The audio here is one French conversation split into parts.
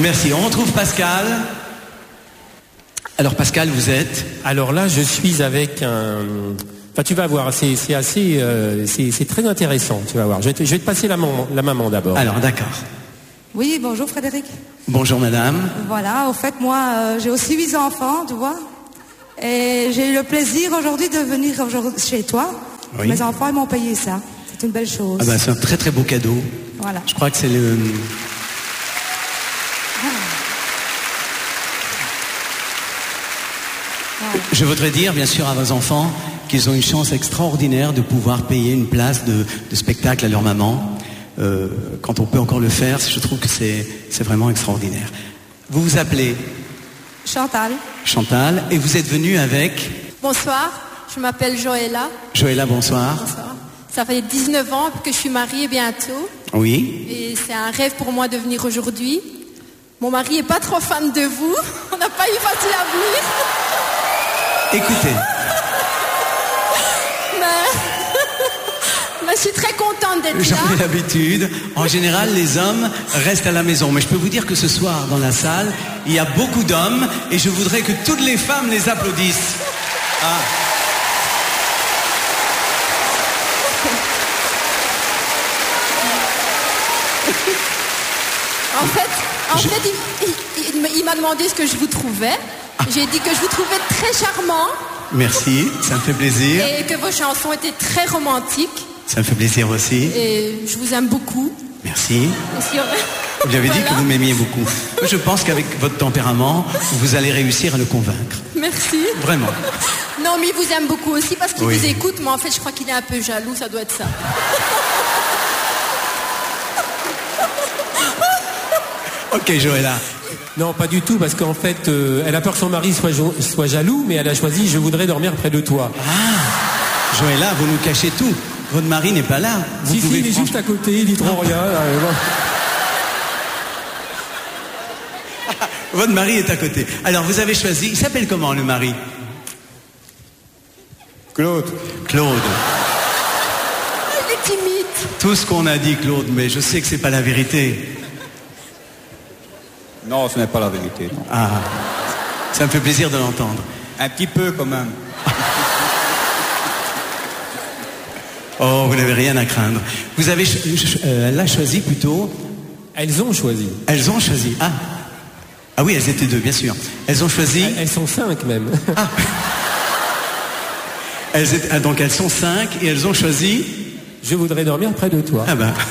Merci. On retrouve Pascal. Alors Pascal, vous êtes? Alors là, je suis avec un... Enfin, tu vas voir, c'est assez... c'est très intéressant, tu vas voir. Je vais te passer la maman d'abord. Alors, d'accord. Oui, bonjour Frédéric. Bonjour madame. Voilà, au fait, moi, j'ai aussi 8 enfants, tu vois. Et j'ai eu le plaisir aujourd'hui de venir chez toi. Oui. Mes enfants, ils m'ont payé ça. C'est une belle chose. Ah ben, c'est un très très beau cadeau. Voilà. Je crois que c'est le... Je voudrais dire, bien sûr, à vos enfants qu'ils ont une chance extraordinaire de pouvoir payer une place de spectacle à leur maman. Quand on peut encore le faire, je trouve que c'est vraiment extraordinaire. Vous vous appelez Chantal. Chantal, et vous êtes venue avec... Bonsoir, je m'appelle Joëlla. Joëlla, bonsoir. Bonsoir. Ça fait 19 ans que je suis mariée bientôt. Oui. Et c'est un rêve pour moi de venir aujourd'hui. Mon mari n'est pas trop fan de vous. On n'a pas eu facile à venir. Écoutez. Mais je suis très contente d'être là. J'en ai l'habitude. En général, les hommes restent à la maison. Mais je peux vous dire que ce soir, dans la salle, il y a beaucoup d'hommes et je voudrais que toutes les femmes les applaudissent. Ah. En fait, il m'a demandé ce que je vous trouvais. J'ai dit que je vous trouvais très charmant. Merci, ça me fait plaisir. Et que vos chansons étaient très romantiques. Ça me fait plaisir aussi. Et je vous aime beaucoup. Merci. Vous lui avez dit que vous m'aimiez beaucoup. Je pense qu'avec votre tempérament, vous allez réussir à le convaincre. Merci. Vraiment. Non, mais il vous aime beaucoup aussi parce qu'il Oui. vous écoute. Mais en fait, je crois qu'il est un peu jaloux. Ça doit être ça. Ok, Joëlla. Non, pas du tout, parce qu'en fait, elle a peur que son mari soit jaloux, mais elle a choisi « Je voudrais dormir près de toi ». Ah, Joëlla, vous nous cachez tout. Votre mari n'est pas là. Vous Si, pouvez il est juste à côté, il dit trop rien. Votre mari est à côté. Alors, vous avez choisi... Il s'appelle comment, le mari? Claude. Claude. Il est timide. Tout ce qu'on a dit, Claude, mais je sais que c'est pas la vérité. Non, ce n'est pas la vérité. Non. Ah, ça me fait plaisir de l'entendre. Un petit peu quand même. Oh, vous n'avez rien à craindre. Vous avez... elle l'a choisi plutôt... Elles ont choisi. Elles ont choisi. Ah. Ah oui, elles étaient deux, bien sûr. Elles ont choisi... Elles sont 5 même. Ah. Donc elles sont 5 et elles ont choisi... Je voudrais dormir près de toi. Ah ben...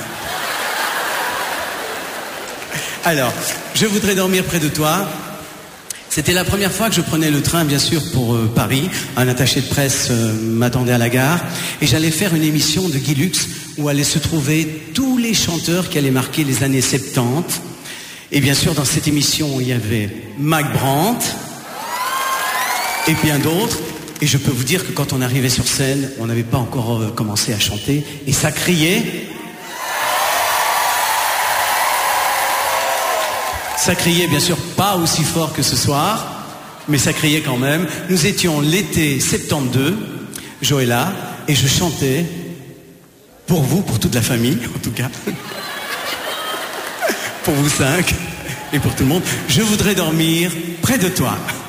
Alors, je voudrais dormir près de toi. C'était la première fois que je prenais le train, bien sûr, pour Paris. Un attaché de presse m'attendait à la gare. Et j'allais faire une émission de Guy Lux où allaient se trouver tous les chanteurs qui allaient marquer les années 70. Et bien sûr, dans cette émission, il y avait Mac Brandt et bien d'autres. Et je peux vous dire que quand on arrivait sur scène, on n'avait pas encore commencé à chanter. Et ça criait... Ça criait bien sûr pas aussi fort que ce soir, mais ça criait quand même. Nous étions l'été 72, Joëlla, et je chantais pour vous, pour toute la famille en tout cas, pour vous 5 et pour tout le monde. Je voudrais dormir près de toi.